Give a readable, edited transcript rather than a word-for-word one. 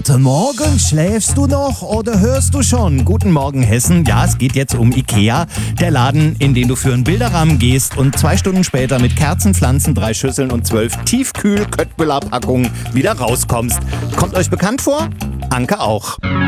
Guten Morgen, schläfst du noch oder hörst du schon? Guten Morgen, Hessen. Ja, es geht jetzt um Ikea, der Laden, in den du für einen Bilderrahmen gehst und 2 Stunden später mit Kerzen, Pflanzen, 3 Schüsseln und 12 Tiefkühl-Köttbullar-Packungen wieder rauskommst. Kommt euch bekannt vor? Anke auch.